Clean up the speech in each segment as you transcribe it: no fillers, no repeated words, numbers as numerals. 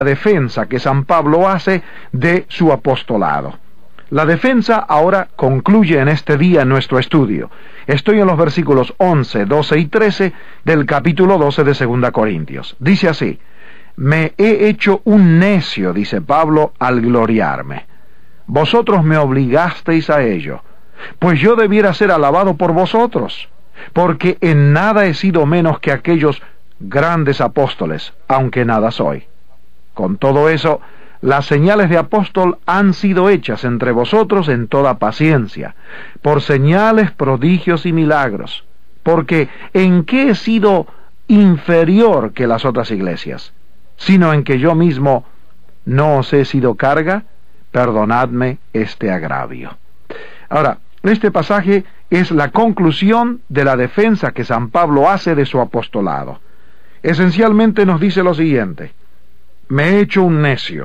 defensa que San Pablo hace de su apostolado. La defensa ahora concluye en este día en nuestro estudio. Estoy en los versículos 11, 12 y 13 del capítulo 12 de 2 Corintios. Dice así: me he hecho un necio, dice Pablo, al gloriarme. Vosotros me obligasteis a ello, pues yo debiera ser alabado por vosotros, porque en nada he sido menos que aquellos grandes apóstoles, aunque nada soy. Con todo eso, las señales de apóstol han sido hechas entre vosotros en toda paciencia, por señales, prodigios y milagros. Porque ¿en qué he sido inferior que las otras iglesias? Sino en que yo mismo no os he sido carga. Perdonadme este agravio. Ahora, este pasaje es la conclusión de la defensa que San Pablo hace de su apostolado. Esencialmente nos dice lo siguiente: me he hecho un necio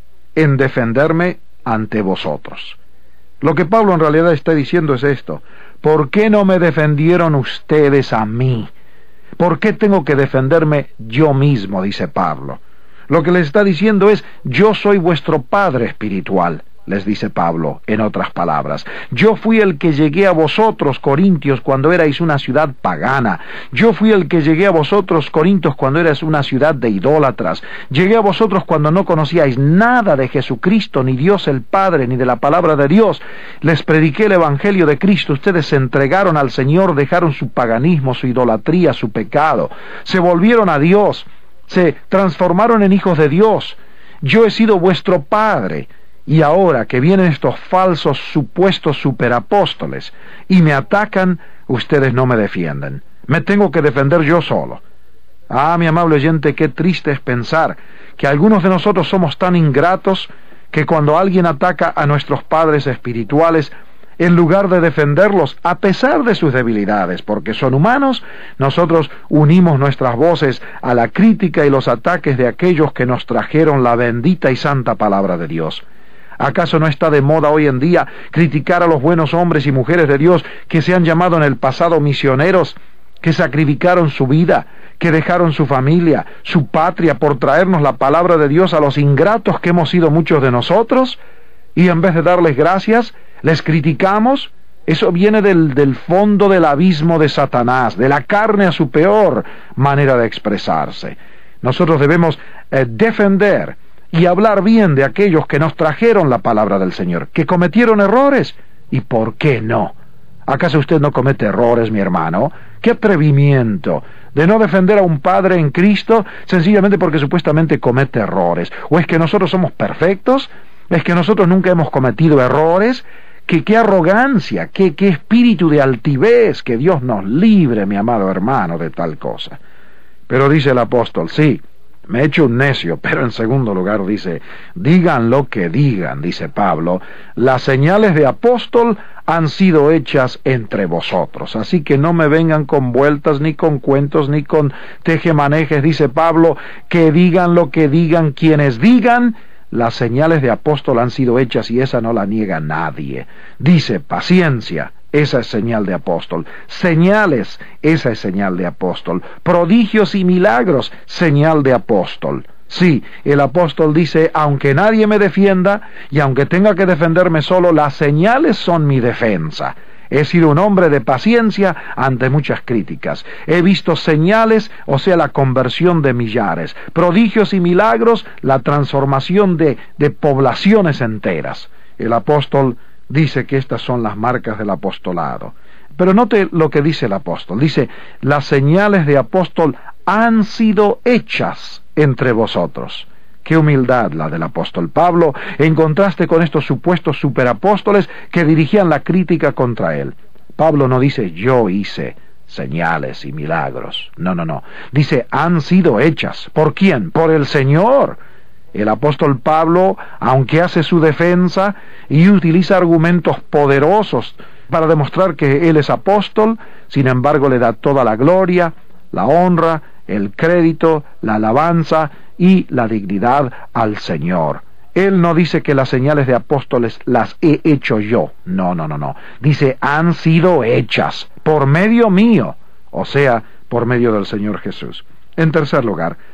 en defenderme ante vosotros. Lo que Pablo en realidad está diciendo es esto: ¿por qué no me defendieron ustedes a mí? ¿Por qué tengo que defenderme yo mismo?, dice Pablo. Lo que les está diciendo es: yo soy vuestro padre espiritual, les dice Pablo, en otras palabras. Yo fui el que llegué a vosotros, Corintios, cuando erais una ciudad pagana. Yo fui el que llegué a vosotros, Corintios, cuando erais una ciudad de idólatras. Llegué a vosotros cuando no conocíais nada de Jesucristo, ni Dios el Padre, ni de la palabra de Dios. Les prediqué el Evangelio de Cristo. Ustedes se entregaron al Señor, dejaron su paganismo, su idolatría, su pecado. Se volvieron a Dios, se transformaron en hijos de Dios. Yo he sido vuestro Padre. Y ahora que vienen estos falsos supuestos superapóstoles y me atacan, ustedes no me defienden. Me tengo que defender yo solo. Ah, mi amable oyente, qué triste es pensar que algunos de nosotros somos tan ingratos que cuando alguien ataca a nuestros padres espirituales, en lugar de defenderlos a pesar de sus debilidades, porque son humanos, nosotros unimos nuestras voces a la crítica y los ataques de aquellos que nos trajeron la bendita y santa palabra de Dios. ¿Acaso no está de moda hoy en día criticar a los buenos hombres y mujeres de Dios que se han llamado en el pasado misioneros, que sacrificaron su vida, que dejaron su familia, su patria por traernos la palabra de Dios a los ingratos que hemos sido muchos de nosotros? Y en vez de darles gracias, les criticamos. Eso viene del fondo del abismo de Satanás, de la carne a su peor manera de expresarse. Nosotros debemos defender y hablar bien de aquellos que nos trajeron la palabra del Señor, que cometieron errores. ¿Y por qué no? ¿Acaso usted no comete errores, mi hermano? ¡Qué atrevimiento de no defender a un padre en Cristo sencillamente porque supuestamente comete errores! ¿O es que nosotros somos perfectos? ¿Es que nosotros nunca hemos cometido errores? ¡Qué arrogancia! ¡Qué espíritu de altivez! Que Dios nos libre, mi amado hermano, de tal cosa. Pero dice el apóstol, sí, me he hecho un necio, pero en segundo lugar dice, digan lo que digan, dice Pablo, las señales de apóstol han sido hechas entre vosotros, así que no me vengan con vueltas, ni con cuentos, ni con tejemanejes, dice Pablo, que digan lo que digan quienes digan, las señales de apóstol han sido hechas y esa no la niega nadie. Dice, paciencia, esa es señal de apóstol. Señales, esa es señal de apóstol. Prodigios y milagros, señal de apóstol. Sí, el apóstol dice, aunque nadie me defienda y aunque tenga que defenderme solo, las señales son mi defensa. He sido un hombre de paciencia ante muchas críticas. He visto señales, o sea, la conversión de millares. Prodigios y milagros, la transformación de poblaciones enteras. El apóstol dice que estas son las marcas del apostolado. Pero note lo que dice el apóstol. Dice, las señales de apóstol han sido hechas entre vosotros. Qué humildad la del apóstol Pablo, en contraste con estos supuestos superapóstoles que dirigían la crítica contra él. Pablo no dice, yo hice señales y milagros. No. Dice, han sido hechas. ¿Por quién? Por el Señor. El apóstol Pablo, aunque hace su defensa y utiliza argumentos poderosos para demostrar que él es apóstol, sin embargo le da toda la gloria, la honra, el crédito, la alabanza y la dignidad al Señor. Él no dice que las señales de apóstoles las he hecho yo. No. Dice, han sido hechas por medio mío, o sea, por medio del Señor Jesús. En tercer lugar,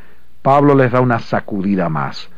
Pablo les da una sacudida más.